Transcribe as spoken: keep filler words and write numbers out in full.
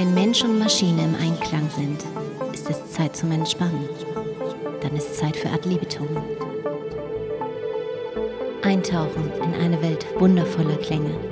Wenn Mensch und Maschine im Einklang sind, ist es Zeit zum Entspannen. Dann ist Zeit für Ad libitum. Eintauchen in eine Welt wundervoller Klänge.